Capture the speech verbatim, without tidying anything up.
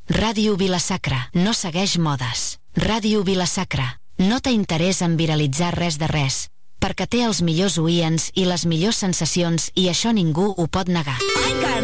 Ràdio Vila-sacra, no segueix modes. Ràdio Vila-sacra, no té interès en viralitzar res de res, perquè té els millors oients i les millors sensacions i això ningú ho pot negar.